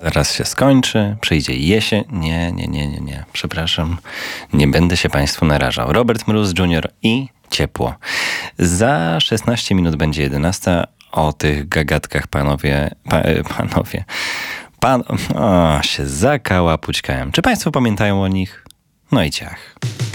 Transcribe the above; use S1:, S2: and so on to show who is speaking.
S1: Zaraz się skończy, przyjdzie jesień. Nie. Przepraszam, nie będę się Państwu narażał. Robert Mróz Jr. i ciepło. Za 16 minut będzie 11. O tych gagatkach się zakałapućkałem. Czy Państwo pamiętają o nich? No i ciach.